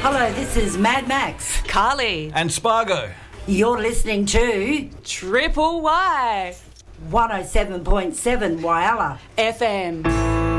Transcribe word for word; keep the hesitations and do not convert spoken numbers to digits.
Hello, this is Mad Max. Carly. And Spargo. You're listening to Triple Y. one oh seven point seven Whyalla F M.